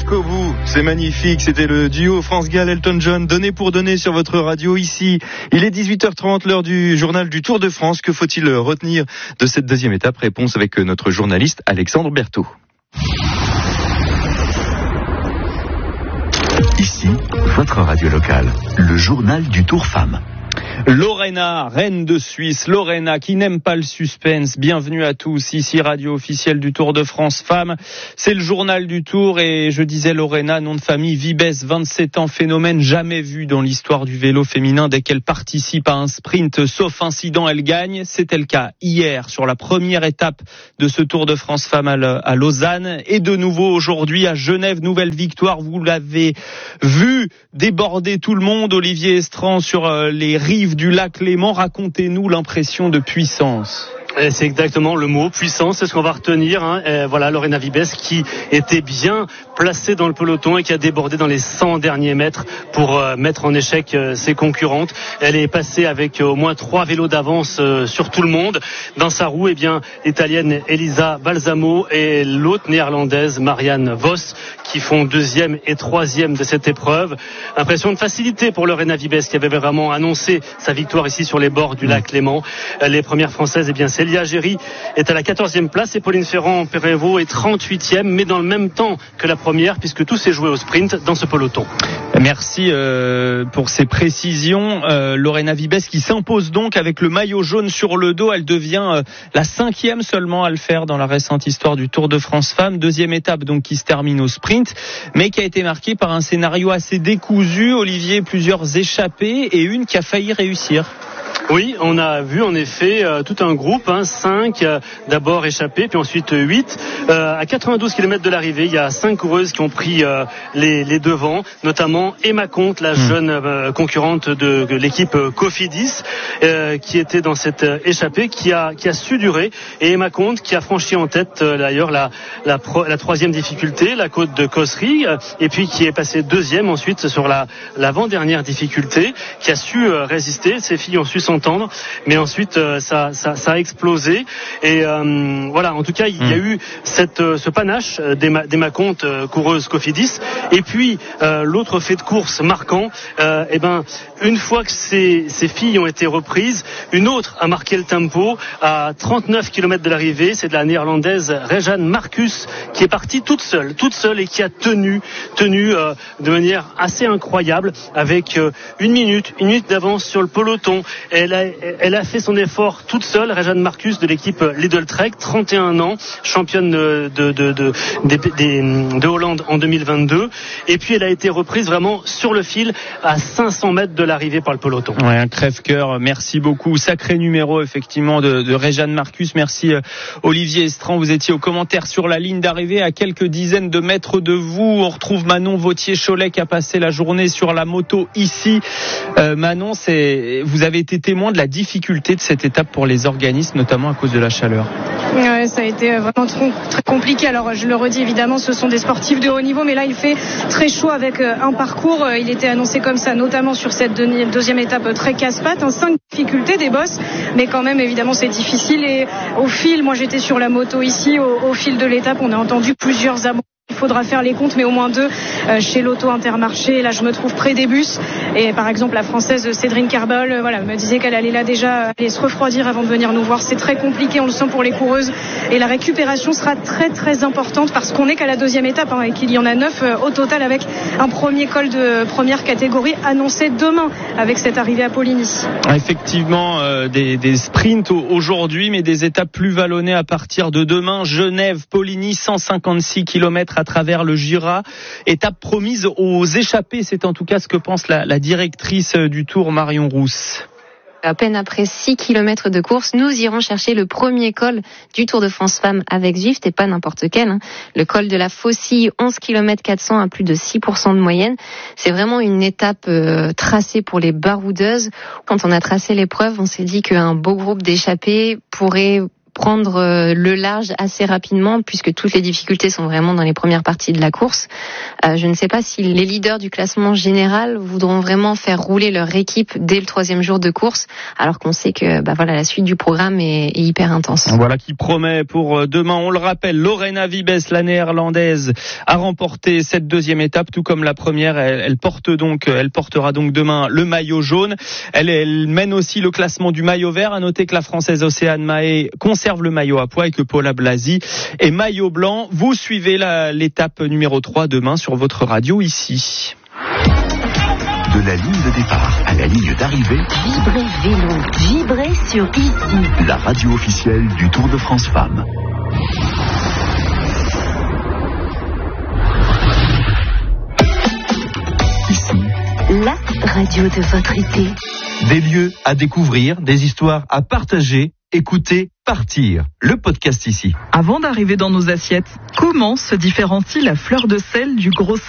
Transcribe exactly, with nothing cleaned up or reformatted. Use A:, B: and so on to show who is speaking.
A: jusqu'au bout. C'est magnifique. C'était le duo France Gall Elton John, donné pour donné sur votre radio ici. Il est dix-huit heures trente, l'heure du journal du Tour de France. Que faut-il retenir de cette deuxième étape? Réponse avec notre journaliste Alexandre Berthaud.
B: Ici, votre radio locale, le journal du Tour Femmes.
A: Lorena, reine de Suisse, Lorena qui n'aime pas le suspense. Bienvenue à tous, ici radio officielle du Tour de France Femmes. C'est le journal du Tour et je disais Lorena, nom de famille Vibes, vingt-sept ans, phénomène jamais vu dans l'histoire du vélo féminin. Dès qu'elle participe à un sprint, sauf incident, elle gagne. C'était le cas hier sur la première étape de ce Tour de France Femmes à Lausanne et de nouveau aujourd'hui à Genève. Nouvelle victoire, vous l'avez vu déborder tout le monde. Olivier Estran sur les rives du lac Léman, racontez-nous l'impression de puissance.
C: C'est exactement le mot, puissance, c'est ce qu'on va retenir. Hein. Et voilà, Lorena Vibes qui était bien placée dans le peloton et qui a débordé dans les cent derniers mètres pour euh, mettre en échec euh, ses concurrentes. Elle est passée avec euh, au moins trois vélos d'avance euh, sur tout le monde. Dans sa roue, eh bien, l'Italienne Elisa Balsamo et l'autre néerlandaise Marianne Vos qui font deuxième et troisième de cette épreuve. Impression de facilité pour Lorena Vibes qui avait vraiment annoncé sa victoire ici sur les bords du lac Léman. Les premières françaises, eh bien, c'est Célia Géry est à la quatorzième place et Pauline Ferrand-Pérévaux est trente-huitième, mais dans le même temps que la première, puisque tout s'est joué au sprint dans ce peloton.
A: Merci euh, pour ces précisions. Euh, Lorena Vibes qui s'impose donc avec le maillot jaune sur le dos. Elle devient euh, la cinquième seulement à le faire dans la récente histoire du Tour de France Femmes. Deuxième étape donc qui se termine au sprint, mais qui a été marquée par un scénario assez décousu. Olivier, plusieurs échappées et une qui a failli réussir.
C: Oui, on a vu en effet euh, tout un groupe, hein, cinq euh, d'abord échappés, puis ensuite euh, huit. Euh, à quatre-vingt-douze kilomètres de l'arrivée, il y a cinq coureuses qui ont pris euh, les, les devants, notamment Emma Comte, la mmh. jeune euh, concurrente de, de l'équipe euh, Cofidis, euh, qui était dans cette euh, échappée, qui a, qui a su durer. Et Emma Comte qui a franchi en tête euh, d'ailleurs la, la, pro, la troisième difficulté, la côte de Cossery, euh, et puis qui est passée deuxième ensuite sur la l'avant-dernière difficulté, qui a su euh, résister. Ces filles ont su s'entendre, mais ensuite euh, ça, ça, ça a explosé et euh, voilà, en tout cas il y a eu cette, euh, ce panache d'Emma, d'Emma Comte, euh, coureuse Cofidis, et puis euh, l'autre fait de course marquant, euh, et ben une fois que ces, ces filles ont été reprises, une autre a marqué le tempo à trente-neuf kilomètres de l'arrivée. C'est de la néerlandaise Rejane Marcus qui est partie toute seule, toute seule et qui a tenu, tenu euh, de manière assez incroyable avec euh, une minute, une minute d'avance sur le peloton. Elle a, elle a fait son effort toute seule, Rejane Marcus de l'équipe Lidl Trek, trente et un ans, championne de, de, de, de, de, de, de Hollande en deux mille vingt-deux. Et puis elle a été reprise vraiment sur le fil à cinq cents mètres de l'arrivée par le peloton.
A: Ouais, un crève-cœur, merci beaucoup. Sacré numéro effectivement de, de Rejane Marcus. Merci euh, Olivier Estran, vous étiez au commentaire sur la ligne d'arrivée à quelques dizaines de mètres de vous. On retrouve Manon Vautier-Cholet qui a passé la journée sur la moto ici. Euh, Manon, c'est, vous avez été témoin de la difficulté de cette étape pour les organismes, notamment à cause de la chaleur.
D: Ouais, ça a été vraiment très, très compliqué. Alors je le redis, évidemment, ce sont des sportifs de haut niveau, mais là il fait très chaud avec un parcours. Il était annoncé comme ça, notamment sur cette deuxième étape très casse-pattes, hein, cinq difficultés des bosses, mais quand même évidemment c'est difficile. Et au fil, moi j'étais sur la moto ici, au, au fil de l'étape, on a entendu plusieurs abandons. Il faudra faire les comptes, mais au moins deux euh, chez l'Auto Intermarché. Là, je me trouve près des bus. Et par exemple, la française Cédrine Carbol, euh, voilà, me disait qu'elle allait là déjà aller se refroidir avant de venir nous voir. C'est très compliqué, on le sent pour les coureuses. Et la récupération sera très très importante parce qu'on n'est qu'à la deuxième étape, hein, et qu'il y en a neuf euh, au total, avec un premier col de première catégorie annoncé demain avec cette arrivée à Poligny.
A: Effectivement, euh, des, des sprints aujourd'hui, mais des étapes plus vallonnées à partir de demain. Genève, Poligny, cent cinquante-six kilomètres à travers le Jura. Étape promise aux échappés, c'est en tout cas ce que pense la, la directrice du Tour, Marion Rousse.
E: À peine après six kilomètres de course, nous irons chercher le premier col du Tour de France Femmes avec Zwift, et pas n'importe quel. Hein. Le col de la Faucille, onze kilomètres quatre cents à plus de six pour cent de moyenne. C'est vraiment une étape euh, tracée pour les baroudeuses. Quand on a tracé l'épreuve, on s'est dit qu'un beau groupe d'échappés pourrait prendre le large assez rapidement, puisque toutes les difficultés sont vraiment dans les premières parties de la course. Euh, je ne sais pas si les leaders du classement général voudront vraiment faire rouler leur équipe dès le troisième jour de course, alors qu'on sait que bah voilà, la suite du programme est, est hyper intense.
A: Voilà qui promet pour demain. On le rappelle, Lorena Wiebes, la néerlandaise, a remporté cette deuxième étape, tout comme la première. Elle, elle porte donc, elle portera donc demain le maillot jaune. Elle, elle mène aussi le classement du maillot vert. À noter que la française Océane Mahé conserve le maillot à pois et que Paula Blasi est maillot blanc. Vous suivez la, l'étape numéro trois demain sur votre radio ici.
B: De la ligne de départ à la ligne d'arrivée,
F: Vibrez vélo, vibrez sur ici.
B: La radio officielle du Tour de France Femmes. Ici,
F: La radio de votre été.
G: Des lieux à découvrir, des histoires à partager, écouter, partir. Le podcast ici.
H: Avant d'arriver dans nos assiettes, comment se différencie la fleur de sel du gros